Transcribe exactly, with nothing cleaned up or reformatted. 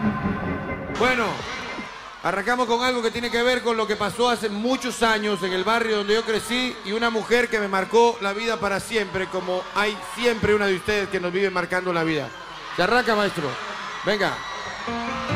Bueno, arrancamos con algo que tiene que ver con lo que pasó hace muchos años en el barrio donde yo crecí y una mujer que me marcó la vida para siempre, como hay siempre una de ustedes que nos vive marcando la vida. Se arranca, maestro. Venga.